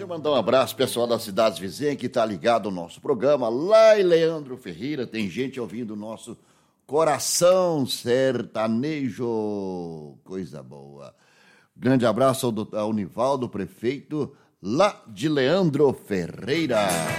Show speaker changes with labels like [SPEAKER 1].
[SPEAKER 1] eu mandar um abraço pessoal das cidades vizinhas que tá ligado ao nosso programa. Lá em Leandro Ferreira tem gente ouvindo o nosso Coração Sertanejo. Coisa boa. Grande abraço ao Nivaldo, prefeito lá de Leandro Ferreira.